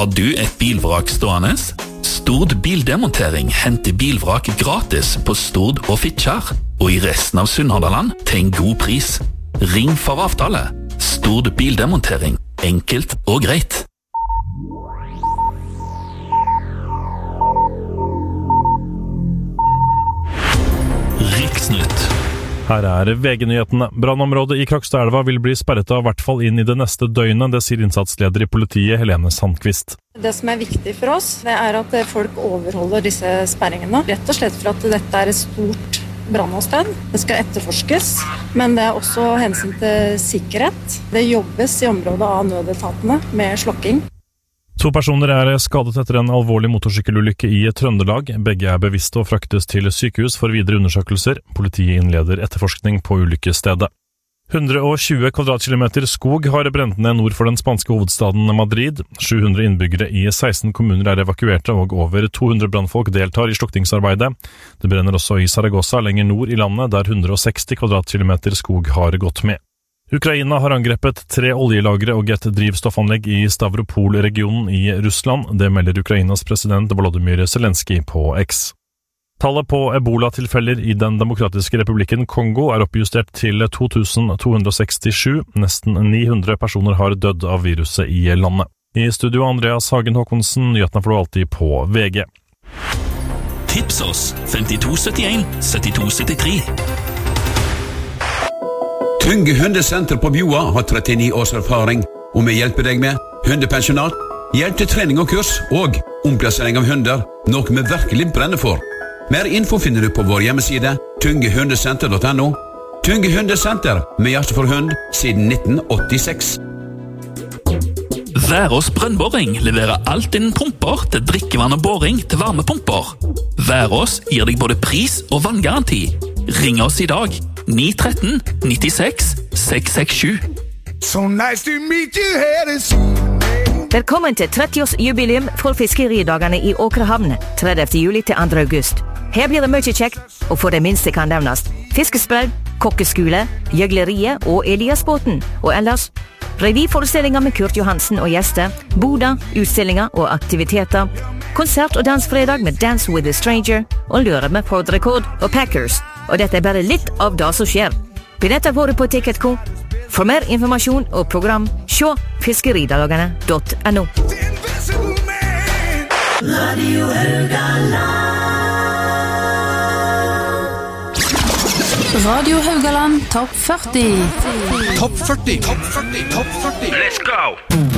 Har du et bilvrak stående? Stord Bildemontering henter bilvrak gratis på Stord og Fitjar, og i resten av Sunnhordland til en god pris. Ring for avtale. Stord Bildemontering. Enkelt og greit. Riksnytt. Her VG-nyhetene. Brannområdet i Krokstadelva vil bli sperret av hvert fall inn i det neste døgnet, det sier innsatsleder i politiet Helene Sandqvist. Det som viktig for oss, det at folk overholder disse sperringene. Rett og slett for at dette et stort brannåsted. Det skal etterforskes, men det også hensyn til sikkerhet. Det jobbes i området av nødetatene med slokking. 2 personer skadet etter en alvorlig motorsykkelulykke i Trøndelag. Begge bevisste og fraktes til sykehus for videre undersøkelser. Politiet innleder etterforskning på ulykkesstedet. 120 kvadratkilometer skog har brent ned nord for den spanske hovedstaden Madrid. 700 innbyggere i 16 kommuner evakuerte, og over 200 brannfolk deltar i slukningsarbeidet. Det brenner også i Zaragoza, lenger nord i landet, der 160 kvadratkilometer skog har gått med. Ukraina har angrepet 3 oljelagre og et drivstoffanlegg i Stavropol-regionen i Russland. Det melder Ukrainas president Volodymyr Zelensky på X. Tallet på ebola-tilfeller i den demokratiske republikken Kongo oppjustert til 2267. Nesten 900 personer har dødd av viruset i landet. I studio Andreas Hagen Håkonsen, nyhetene får du alltid på VG. Tips oss 5271 7273. Tunge hundesenter på Bjoa har 39 års erfaring, og vi hjelper deg med hundepensjonat, hjelp til trening og kurs, og omplassering av hunder, noe vi virkelig brenner for. Mer info finner du på vår hjemmeside, tungehundesenter.no. Tunge hundesenter, med hjerte for hund, siden 1986. Værås brønnboring leverer alt innen pumper til drikkevann og boring til varmepumper. Værås gir deg både pris og vanngaranti. Ring oss i dag. 913 96 667. So nice to meet you here. Velkommen til 30-årsjubileum for Fiskeridagene i Åkrehamn, 30. juli til 2. august. Her blir det mye kjekt, og for det minste kan nevnes fiskesprell, kokkeskole, gjøgleriet og Eliasbåten, og ellers revyforestillinger med Kurt Johansen og gjester, boda, utstillinger og aktiviteter, konsert og dansfredag med Dance with a Stranger, og lørdag med Ford Rekord og Packers. Og dette bare litt av det som skjer. Billetter våre på Ticketco. For mer informasjon og program, se fiskeridagene.no. Radio Haugaland. Radio Haugaland Topp 40. Topp 40. Topp 40. Topp 40. Let's go!